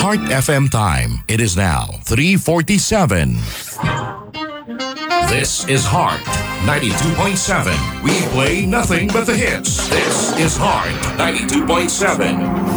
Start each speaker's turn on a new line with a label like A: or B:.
A: Heart FM time. It is now 3:47. This is Heart 92.7. We play nothing but the hits. This is Heart 92.7.